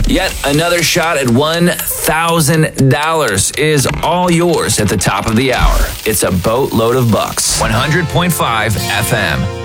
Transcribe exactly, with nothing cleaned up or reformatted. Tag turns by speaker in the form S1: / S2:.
S1: Yet another shot at one thousand dollars is all yours at the top of the hour. It's a boatload of bucks. one hundred point five F M.